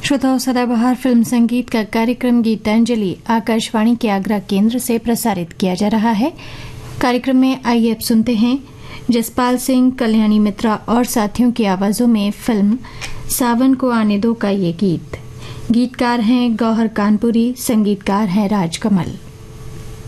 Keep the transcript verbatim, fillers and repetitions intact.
श्रोताओं, सदाबहार फिल्म संगीत का कार्यक्रम गीतांजलि आकाशवाणी के आगरा केंद्र से प्रसारित किया जा रहा है। कार्यक्रम में आइए अब सुनते हैं जसपाल सिंह, कल्याणी मित्रा और साथियों की आवाजों में फिल्म सावन को आने दो का ये गीत। गीतकार हैं गौहर कानपुरी, संगीतकार हैं राजकमल।